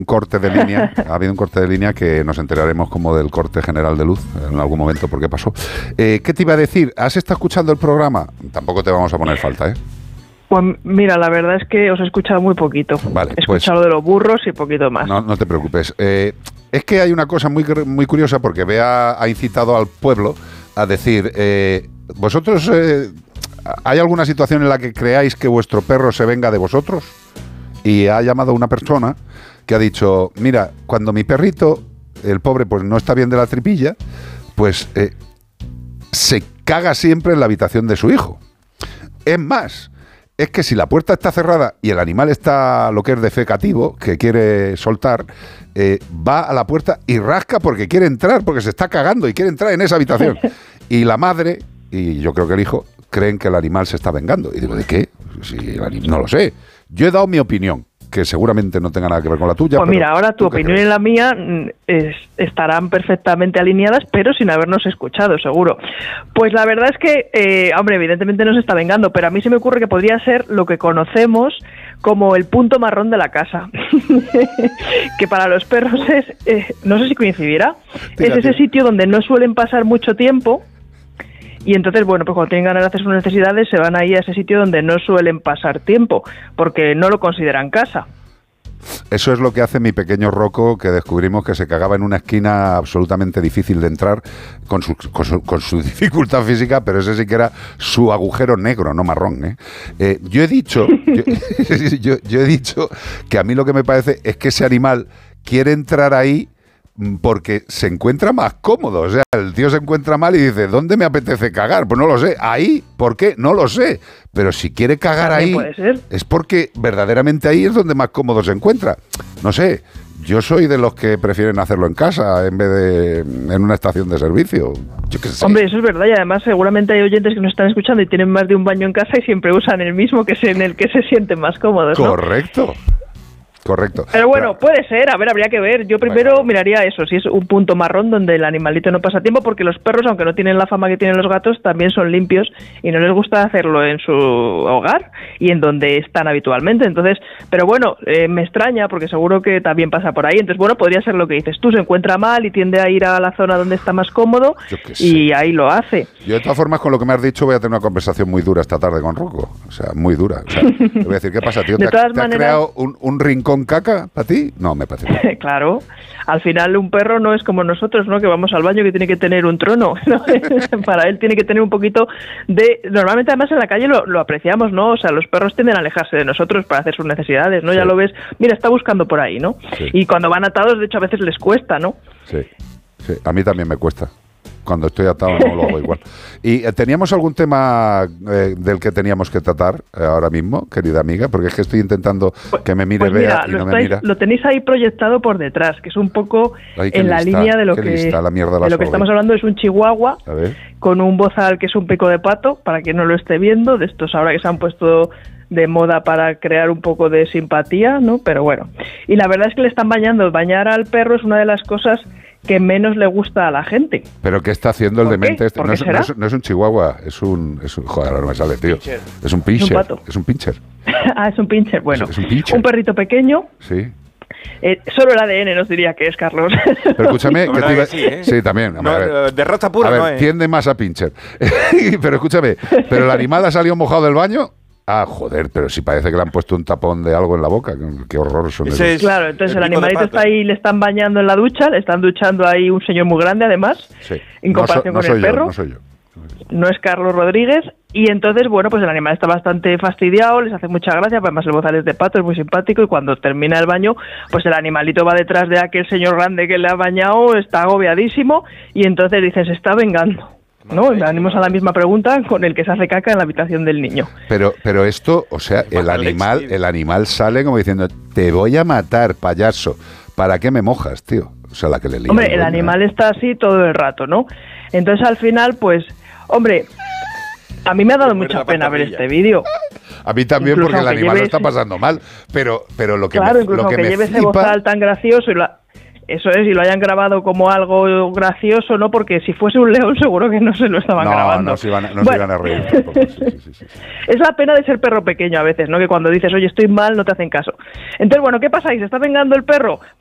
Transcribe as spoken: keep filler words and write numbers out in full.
corte de línea, ha habido un corte de línea que nos enteraremos como del corte general de luz en algún momento porque pasó. Eh, ¿Qué te iba a decir? ¿Has estado escuchando el programa? Tampoco te vamos a poner falta, ¿eh? Pues mira, la verdad es que os he escuchado muy poquito. Vale, he escuchado pues, de los burros y poquito más. No, no te preocupes. Eh, es que hay una cosa muy, muy curiosa porque Bea ha incitado al pueblo a decir, eh, vosotros, eh, ¿hay alguna situación en la que creáis que vuestro perro se venga de vosotros? Y ha llamado a una persona que ha dicho, mira, cuando mi perrito, el pobre, pues no está bien de la tripilla, pues eh, se caga siempre en la habitación de su hijo. Es más, es que si la puerta está cerrada y el animal está lo que es defecativo, que quiere soltar, eh, va a la puerta y rasca porque quiere entrar, porque se está cagando y quiere entrar en esa habitación. Y la madre, y yo creo que el hijo, creen que el animal se está vengando. Y digo, ¿de qué? Si el anim- no lo sé. Yo he dado mi opinión, que seguramente no tenga nada que ver con la tuya. Pues mira, ahora tu opinión crees? y la mía es, estarán perfectamente alineadas, pero sin habernos escuchado, seguro. Pues la verdad es que, eh, hombre, evidentemente no se está vengando, pero a mí se me ocurre que podría ser lo que conocemos como el punto marrón de la casa, que para los perros es, eh, no sé si coincidirá, tira, es ese tira. sitio donde no suelen pasar mucho tiempo. Y entonces, bueno, pues cuando tienen ganas de hacer sus necesidades se van ahí a ese sitio donde no suelen pasar tiempo, porque no lo consideran casa. Eso es lo que hace mi pequeño Rocco, que descubrimos que se cagaba en una esquina absolutamente difícil de entrar, con su, con su, con su dificultad física, pero ese sí que era su agujero negro, no marrón. ¿eh? Eh, yo he dicho, yo, yo, yo he dicho que a mí lo que me parece es que ese animal quiere entrar ahí porque se encuentra más cómodo. O sea, el tío se encuentra mal y dice, ¿dónde me apetece cagar? Pues no lo sé. ¿Ahí? ¿Por qué? No lo sé. Pero si quiere cagar ahí, es porque verdaderamente ahí es donde más cómodo se encuentra. No sé, yo soy de los que prefieren hacerlo en casa en vez de en una estación de servicio. Yo qué sé. Hombre, eso es verdad, y además seguramente hay oyentes que nos están escuchando y tienen más de un baño en casa y siempre usan el mismo, que es en el que se sienten más cómodos, ¿no? Correcto. Correcto. Pero bueno, puede ser, a ver, habría que ver. Yo primero bueno. miraría eso, si es un punto marrón donde el animalito no pasa tiempo, porque los perros, aunque no tienen la fama que tienen los gatos, también son limpios y no les gusta hacerlo en su hogar y en donde están habitualmente. Entonces, pero bueno, eh, me extraña porque seguro que también pasa por ahí. Entonces, bueno, podría ser lo que dices tú, se encuentra mal y tiende a ir a la zona donde está más cómodo y ahí lo hace. Yo, de todas formas, con lo que me has dicho, voy a tener una conversación muy dura esta tarde con Rocco. O sea, muy dura. O sea, te voy a decir, ¿qué pasa, tío? ¿Te, todas ¿te maneras... has creado un, un rincón con caca para ti? No, me parece. Claro, al final un perro no es como nosotros, ¿no? Que vamos al baño que tiene que tener un trono, ¿no? Para él tiene que tener un poquito de... Normalmente además en la calle lo, lo apreciamos, ¿no? O sea, los perros tienden a alejarse de nosotros para hacer sus necesidades, ¿no? Sí. Ya lo ves, mira, está buscando por ahí, ¿no? Sí. Y cuando van atados, de hecho, a veces les cuesta, ¿no? Sí, sí, a mí también me cuesta. Cuando estoy atado no lo hago igual. ¿Y eh, teníamos algún tema eh, del que teníamos que tratar eh, ahora mismo, querida amiga? Porque es que estoy intentando pues, que me mire pues Bea y no estáis, me mira. Lo tenéis ahí proyectado por detrás, que es un poco Ay, en lista, la línea de lo que lista, la mierda de lo que estamos hablando. Es un chihuahua con un bozal que es un pico de pato, para quien no lo esté viendo, de estos ahora que se han puesto de moda para crear un poco de simpatía, ¿no? Pero bueno. Y la verdad es que le están bañando. Bañar al perro es una de las cosas que menos le gusta a la gente. ¿Pero qué está haciendo el demente este? No es, no, es, no es un chihuahua, es un... Es un joder, ahora no me sale, tío. Pincher. Es un pincher. Es un pato. Es un pincher. Ah, es un pincher, bueno. Es, es un pincher. Un perrito pequeño. Sí. Eh, solo el A D N nos diría que es, Carlos. Pero escúchame, que te iba... sí, ¿eh? sí, también. No, ver, de raza pura a ver, no es. Tiende más a pincher. Pero escúchame, ¿pero el animal ha salido mojado del baño? Ah, joder, pero si parece que le han puesto un tapón de algo en la boca. Qué horror son esos. Es claro, entonces el, el animalito está ahí, le están bañando en la ducha, le están duchando ahí un señor muy grande además, sí. en comparación no so, no con el yo, perro. No soy yo. No es Carlos Rodríguez. Y entonces, bueno, pues el animal está bastante fastidiado, les hace mucha gracia, además el bozal es de pato, es muy simpático, y cuando termina el baño, pues el animalito va detrás de aquel señor grande que le ha bañado, está agobiadísimo, y entonces dice, se está vengando. ¿No? Venimos a la misma pregunta con el que se hace caca en la habitación del niño. Pero, pero esto, o sea, el animal, el animal sale como diciendo, te voy a matar, payaso. ¿Para qué me mojas, tío? O sea, la que le lía. Hombre, el animal está así todo el rato, ¿no? Entonces al final, pues, hombre, a mí me ha dado mucha pena ver este vídeo. A mí también, incluso porque el animal lo está pasando mal. Pero, pero lo que claro, me, incluso lo que aunque me lleve flipa... ese bozal tan gracioso y la... eso es, y lo hayan grabado como algo gracioso, ¿no? Porque si fuese un león seguro que no se lo estaban no, grabando. No, se iban, no bueno. se iban a reír tampoco. Sí, sí, sí, sí. Es la pena de ser perro pequeño a veces, ¿no? Que cuando dices, oye, estoy mal, no te hacen caso. Entonces, bueno, ¿qué pasa ahí? ¿Se está vengando el perro?